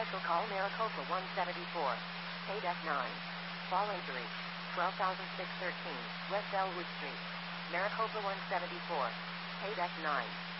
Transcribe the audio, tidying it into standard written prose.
Special call Maricopa 174. Paid F9. Fall injury. 12,613 West Elwood Street. Maricopa 174. Paid F9.